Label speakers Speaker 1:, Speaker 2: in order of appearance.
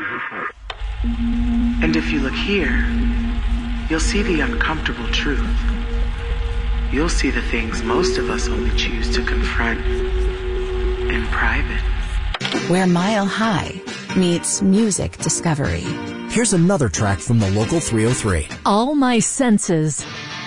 Speaker 1: And if you look here, you'll see the uncomfortable truth. You'll see the things most of us only choose to confront in private.
Speaker 2: Where Mile High meets music discovery.
Speaker 3: Here's another track from the Local 303.
Speaker 4: All My Senses.